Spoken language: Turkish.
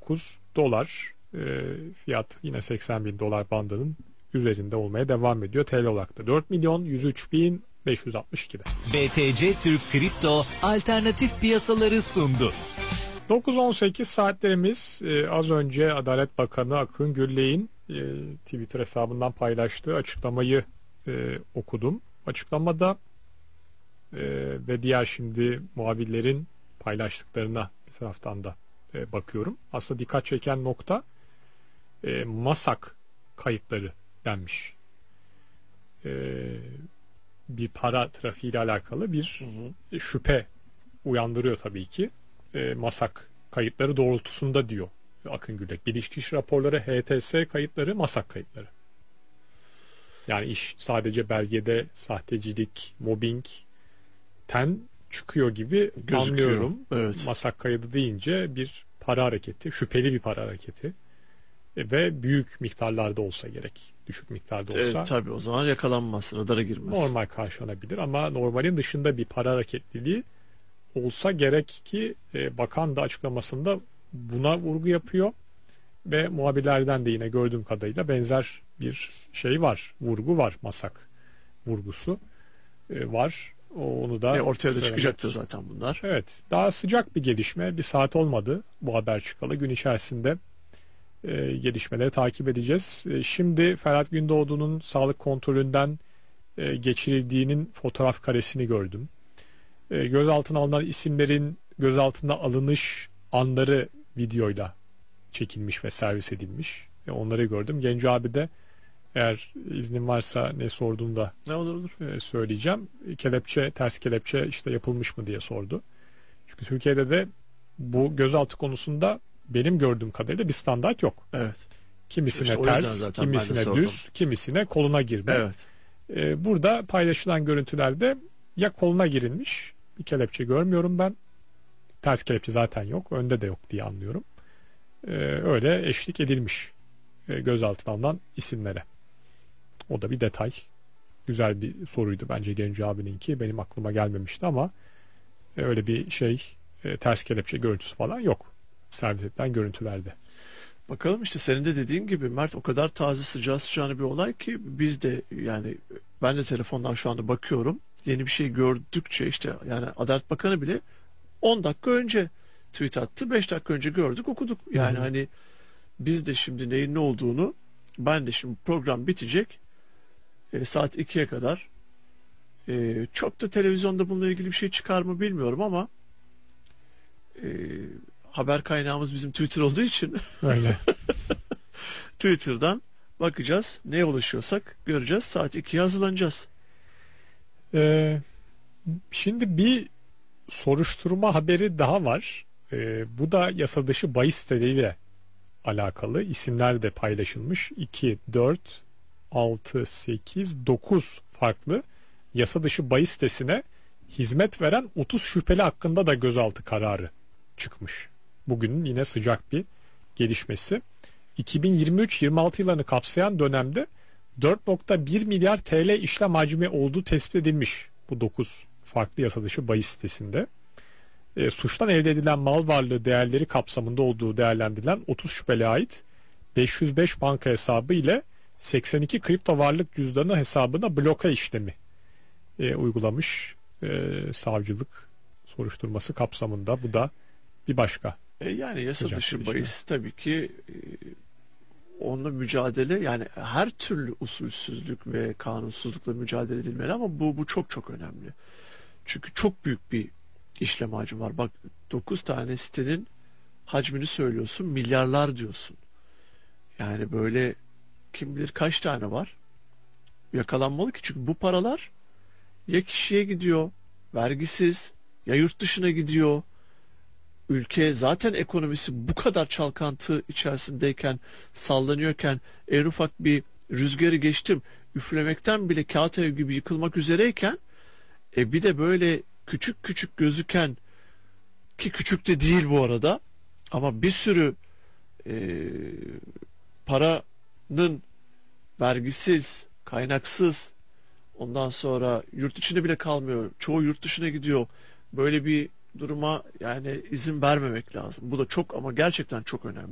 189 dolar. Fiyat yine 80 bin dolar bandının üzerinde olmaya devam ediyor. TL olarak da 4 milyon 103 bin 562'de. BTC Türk Kripto alternatif piyasaları sundu. 9-18 saatlerimiz. Az önce Adalet Bakanı Akın Gürley'in Twitter hesabından paylaştığı açıklamayı okudum. Açıklamada ve diğer şimdi muhabirlerin paylaştıklarına bir taraftan da bakıyorum. Aslında dikkat çeken nokta MASAK kayıtları denmiş. Bir para trafiği ile alakalı bir şüphe uyandırıyor tabii ki. MASAK kayıtları doğrultusunda diyor Akın Gürlek. Bilirkişi raporları, HTS kayıtları, MASAK kayıtları. Yani iş sadece belgede sahtecilik, mobbingten çıkıyor gibi gözüküyor. Anlıyorum. Evet. MASAK kaydı deyince bir para hareketi, şüpheli bir para hareketi ve büyük miktarlarda olsa gerek. Düşük miktarda olsa. Evet, tabii o zaman yakalanmaz, radara girmez. Normal karşılanabilir ama normalin dışında bir para hareketliliği olsa gerek ki bakan da açıklamasında buna vurgu yapıyor ve muhabirlerden de yine gördüğüm kadarıyla benzer bir şey var, vurgu var, MASAK vurgusu var. Onu da ortaya da çıkacaktır zaten bunlar. Evet, daha sıcak bir gelişme, bir saat olmadı bu haber çıkalı, gün içerisinde gelişmeleri takip edeceğiz. Şimdi Ferhat Gündoğdu'nun sağlık kontrolünden geçirildiğinin fotoğraf karesini gördüm. Gözaltına alınan isimlerin gözaltına alınış anları videoyla çekilmiş ve servis edilmiş. Onları gördüm. Genco abi de eğer iznin varsa ne sorduğunda ne olur söyleyeceğim. Kelepçe, ters kelepçe işte yapılmış mı diye sordu. Çünkü Türkiye'de de bu gözaltı konusunda benim gördüğüm kadarıyla bir standart yok. Evet. Kimisine İşte ters, kimisine düz, kimisine koluna girme. Evet. Burada paylaşılan görüntülerde ya koluna girilmiş, bir kelepçe görmüyorum ben. Ters kelepçe zaten yok, önde de yok diye anlıyorum. Öyle eşlik edilmiş gözaltına alınan isimlere. O da bir detay. Güzel bir soruydu bence Genco abininki. Benim aklıma gelmemişti ama öyle bir şey, ters kelepçe görüntüsü falan yok servis edilen görüntülerde. Bakalım işte senin de dediğin gibi Mert, o kadar taze sıcağı sıcağına bir olay ki biz de, yani ben de telefondan şu anda bakıyorum. Yeni bir şey gördükçe işte, yani Adalet Bakanı bile 10 dakika önce tweet attı. 5 dakika önce gördük, okuduk. Yani hani biz de şimdi neyin ne olduğunu, ben de şimdi program bitecek saat 2'ye kadar çok da televizyonda bununla ilgili bir şey çıkar mı bilmiyorum ama haber kaynağımız bizim Twitter olduğu için öyle. Twitter'dan bakacağız. Neye ulaşıyorsak göreceğiz. Saat 2'ye hazırlanacağız. Şimdi bir soruşturma haberi daha var. Bu da yasa dışı bahis siteleriyle alakalı. İsimler de paylaşılmış. 2, 4, 6, 8, 9 farklı yasa dışı bahis sitesine hizmet veren 30 şüpheli hakkında da gözaltı kararı çıkmış. Bugünün yine sıcak bir gelişmesi. 2023-26 yıllarını kapsayan dönemde 4,1 milyar TL işlem hacmi olduğu tespit edilmiş bu 9 farklı yasa dışı bahis sitesinde. Suçtan elde edilen mal varlığı değerleri kapsamında olduğu değerlendirilen 30 şüpheliye ait 505 banka hesabı ile 82 kripto varlık cüzdanı hesabına bloka işlemi uygulamış savcılık soruşturması kapsamında. Bu da bir başka. Yani yasa dışı bahis tabii ki onunla mücadele, yani her türlü usulsüzlük ve kanunsuzlukla mücadele edilmeli ama bu çok çok önemli. Çünkü çok büyük bir işlem hacmi var. Bak, 9 tane sitenin hacmini söylüyorsun, milyarlar diyorsun. Yani böyle kim bilir kaç tane var. Yakalanmalı ki, çünkü bu paralar ya kişiye gidiyor vergisiz, ya yurt dışına gidiyor. Ülke zaten ekonomisi bu kadar çalkantı içerisindeyken, sallanıyorken, en ufak bir rüzgarı geçtim, üflemekten bile kağıt ev gibi yıkılmak üzereyken bir de böyle küçük küçük gözüken, ki küçük de değil bu arada, ama bir sürü paranın vergisiz, kaynaksız, ondan sonra yurt içinde bile kalmıyor, çoğu yurt dışına gidiyor. Böyle bir duruma yani izin vermemek lazım. Bu da çok, ama gerçekten çok önemli.